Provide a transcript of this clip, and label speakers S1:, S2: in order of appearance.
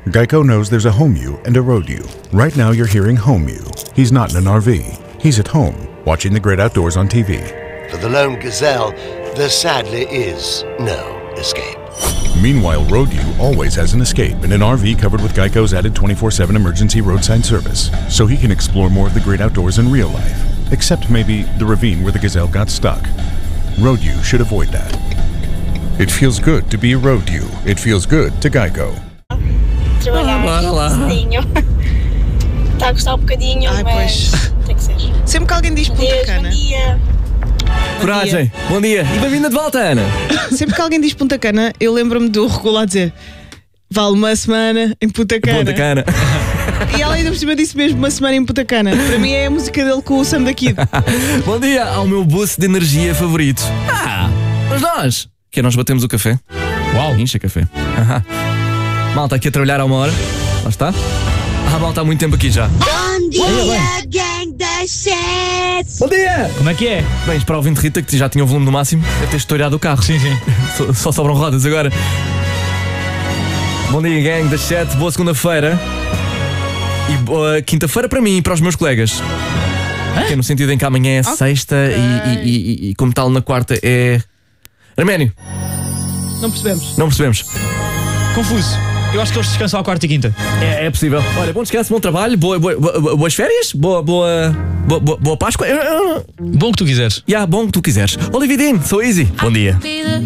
S1: Geico knows there's a home you and a road you. Right now you're hearing home you. He's not in an RV. He's at home, watching the great outdoors on TV.
S2: For the lone gazelle, there sadly is no escape.
S1: Meanwhile, road you always has an escape in an RV covered with Geico's added 24/7 emergency roadside service, so he can explore more of the great outdoors in real life. Except maybe the ravine where the gazelle got stuck. Road you should avoid that. It feels good to be a road you. It feels good to Geico.
S3: Bora lá. Está a gostar um bocadinho,
S4: Ai,
S3: mas
S4: pois.
S3: tem que ser.
S4: Sempre que alguém diz Punta
S3: Bom
S4: Cana,
S3: dia.
S5: Coragem, bom dia e bem-vinda de volta, Ana.
S4: sempre que alguém diz Punta Cana, eu lembro-me do Regular dizer vale uma semana em Punta Cana.
S5: Punta Cana.
S4: E ela ainda por cima disse mesmo uma semana em Punta Cana. Para mim é a música dele com o Sam da Kid.
S5: Bom dia ao meu boost de energia favorito. Mas nós, que nós batemos o café. Uau, enche café. Malta aqui a trabalhar há uma hora. Lá está. Malta há muito tempo aqui já.
S6: Bom dia, gang da Chat!
S5: Bom dia!
S7: Como é que é?
S5: Bem, para o ouvinte Rita, que já tinha o volume no máximo, deve ter estourado o carro.
S7: Sim, sim.
S5: Só sobram rodas agora. Bom dia, gang da Chat. Boa segunda-feira. E boa quinta-feira para mim e para os meus colegas. Que é no sentido em que amanhã é sexta e como tal na quarta é Arménio.
S4: Não percebemos.
S5: Não percebemos.
S7: Confuso. Eu acho que eles descansam à quarta e quinta.
S5: É possível. Olha, bom descanso, bom trabalho, boas férias, boa Páscoa.
S7: Bom que tu quiseres.
S5: Bom que tu quiseres. Olividine, sou Easy. Bom dia.